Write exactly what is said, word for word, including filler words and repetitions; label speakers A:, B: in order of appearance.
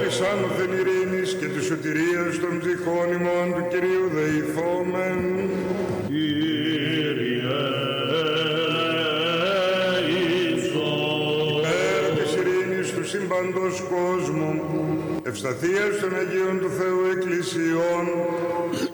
A: όλης άνωθεν ειρήνης και της σωτηρίας των ψυχών ημών του Κυρίου δεηθόμεν.
B: Κύριε ελέησον.
A: Υπέρ της ειρήνης του σύμπαντος κόσμου, ευσταθίας των Αγίων του Θεού Εκκλησιών